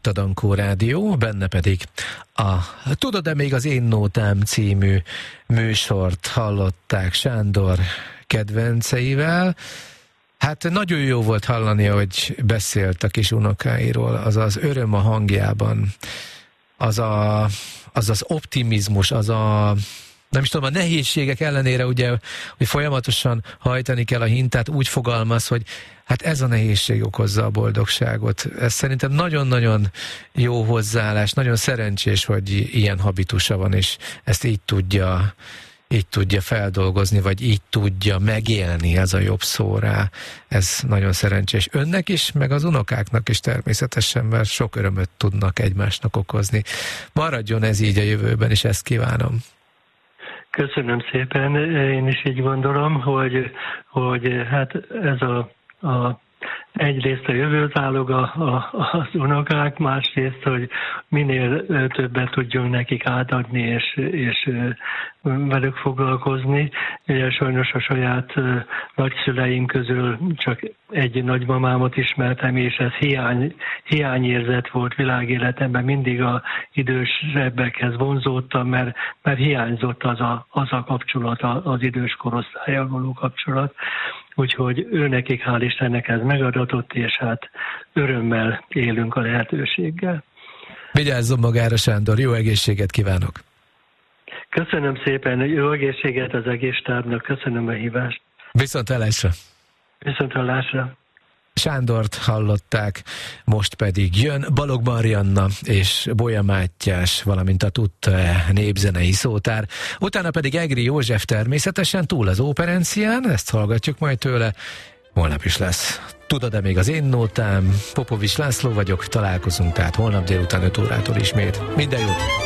itt a Dankó Rádió, benne pedig a Tudod-e még az Én Nótám című műsort hallották Sándor kedvenceivel. Hát nagyon jó volt hallani, hogy beszélt a kis unokáiról, az öröm a hangjában, az optimizmus, nem is tudom, a nehézségek ellenére ugye, hogy folyamatosan hajtani kell a hintát, úgy fogalmaz, hogy hát ez a nehézség okozza a boldogságot. Ez szerintem nagyon-nagyon jó hozzáállás, nagyon szerencsés, hogy ilyen habitusa van, és ezt így tudja feldolgozni, vagy így tudja megélni, ez a jobb szó rá. Ez nagyon szerencsés önnek is, meg az unokáknak is természetesen, mert sok örömöt tudnak egymásnak okozni. Maradjon ez így a jövőben, és ezt kívánom. Köszönöm szépen. Én is így gondolom, hogy hát ez egyrészt a jövőt állog az unokák, másrészt, hogy minél többet tudjunk nekik átadni, és velük foglalkozni. Ugye sajnos a saját nagyszüleim közül csak egy nagymamámat ismertem, és ez hiányérzet volt világéletemben. Mindig az idősebbekhez vonzódtam, mert hiányzott az a kapcsolat, az idős korosztállyal való kapcsolat. Úgyhogy őnekik hál' Istennek ez megadatott, és hát örömmel élünk a lehetőséggel. Vigyázzon magára, Sándor, jó egészséget kívánok! Köszönöm szépen, jó egészséget az egész stábnak, köszönöm a hívást. Viszonthallásra! Viszonthallásra! Sándort hallották, most pedig jön Balogh Marianna és Bolya Mátyás, valamint a Tudta-e népzenei szótár. Utána pedig Egri József természetesen túl az Óperencián, ezt hallgatjuk majd tőle. Holnap is lesz. Tudod-e még az Én Nótám? Popovics László vagyok, találkozunk tehát holnap délután 5 órától ismét. Minden jót!